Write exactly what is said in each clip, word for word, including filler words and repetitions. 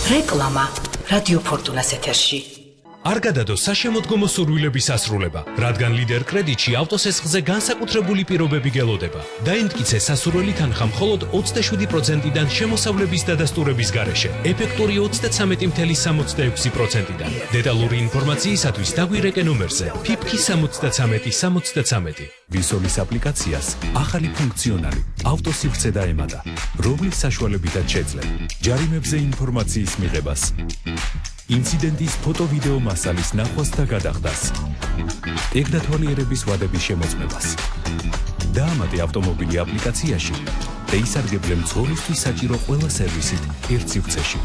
რეკლამა რადიო ფორტუნას ეთერში. არ გადადო საშემოდგომო სურვილების ასრულება, რადგან ლიდერ კრედიტში ავტოსესხზე განსაკუთრებული პირობები გელოდება. დაიმტკიცე სასურველი თანხა მხოლოდ ოცდაშვიდი პროცენტიდან შემოსავლების დადასტურების გარეშე, ეფექტური ოცდათვრამეტი წუთი სამოცდაექვსი პროცენტიდან. დეტალური ინფორმაციისათვის დაგვირეკე ნომერზე ფიფქი სამოცდათვრამეტი სამოცდათვრამეტი. ვისოლის აპლიკაციას ახალი ფუნქციონალი ავტოსივრცე დაემატა, რომლის საშუალებითაც შეძლებ ჯარიმებზე ინფორმაციის მიღებას, ინციდენტის ფოტო-ვიდეო მასალის ნახვას და გადახდას, ტექნათვალიერების ვადების შემოწმებას. დაამატე ავტომობილი აპლიკაციაში და ისარგებლე მძღოლისთვის საჭირო ყველა სერვისით ერთ სივრცეში.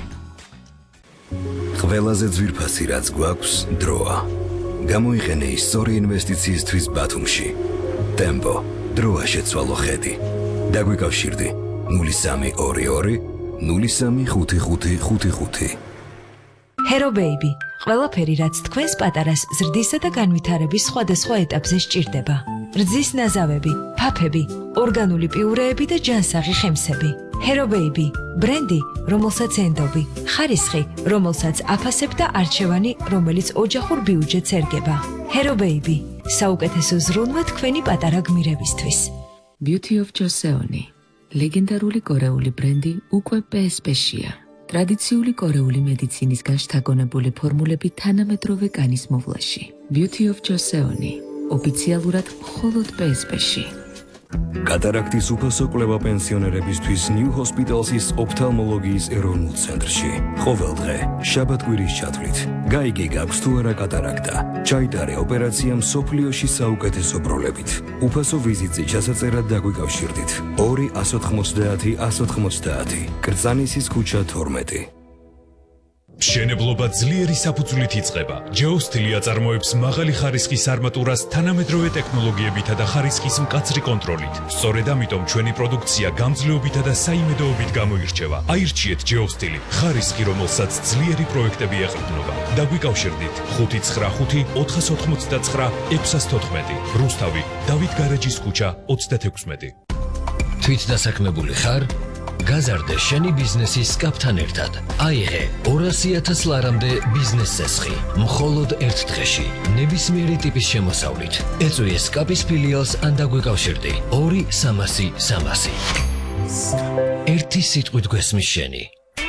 ყველაზე ძვირფასი რაც გვაქვს დროა. გამოიყენე ის სწორი ინვესტიციისთვის ბათუმში. ტემპო, დროა შეცვალო ხედი. დაგვიკავშირდი ნული სამი ორი ორი ნული სამი ხუთი ხუთი ხუთი ხუთი. Hero Baby, ყველაფერი რაც თქვენს პატარას ზრდისა და განვითარების სხვადასხვა ეტაპზე სჭირდება. რძის ნაზავები, ფაფები, ორგანული პიურეები და ჯანსაღი ხემსები. Hero Baby, ბრენდი, რომელსაც ენდობი, ხარისხი, რომელსაც აფასებ და არჩევანი, რომელიც ოჯახურ ბიუჯეტს ერგება. Hero Baby, საუკეთესო ზრუნვა თქვენი პატარა გმირებისთვის. Beauty of Joseon, ლეგენდარული კორეული ბრენდი უკვე პე ეს პე-შია. ტრადიციული კორეული მედიცინისგან შთაგონებული ფორმულები თანამედროვე კანის მოვლაში. Beauty of Joseon, ოფიციალურად მხოლოდ პე ეს პე-ში. კატარაქტის უფასო კვლევა პენსიონერებისთვის New Hospital's ოფთალმოლოგიის ეროვნულ ცენტრში. ყოველდღე, შაბათ-კვირის ჩათვლით. გაიგე გაქვს თუ არა კატარაქტა. ჩაიტარე ოპერაცია მსოფლიოში საუკეთესო პროლებით. უფასო ვიზიტზე ჩასაწერად დაგვიკავშირდით. ორი ათას ოთხმოცდაათი ათას ოთხმოცდაათი. კრწანისის ქუჩა თორმეტი. მშენებლობა ძლიერი საფუძვლით იწყება. ჯეოსტილი აწარმოებს მაღალი ხარისხის არმატურას თანამედროვე ტექნოლოგიებითა და ხარისხის მკაცრი კონტროლით. სწორედ ამიტომ ჩვენი პროდუქცია გამძლეობითა და საიმედოობით გამოირჩევა. აირჩიეთ ჯეოსტილი, ხარისხი, რომელსაც ძლიერი პროექტები ეყრდნობა. დაგვიკავშირდით ხუთი ცხრა ხუთი ოთხას ოთხმოცდათხრა ექვსას თოთხმეტი. რუსთავი, დავით გარეჯის ქუჩა ოცდათექვსმეტი. თვით დასაქმებული ხარ? გაზარდე შენი ბიზნესის კაპთან ერთად. აიღე ორასი ათას ლარამდე ბიზნეს სესხი. მხოლოდ ერთ დღეში. ნებისმიერი ტიპის შემოსავლით. ეწვი ეს კაპის ფილიალს ან დაგვიკავშირდი. ორი სამასი სამასი. ერთი სიტყვით გვესმის შენი.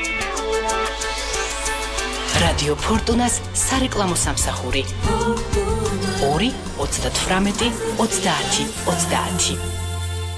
რადიო ფორტუნას სარეკლამო სამსახური. ორი ოცდათვრამეტი ოცდაათი ოცდაათი.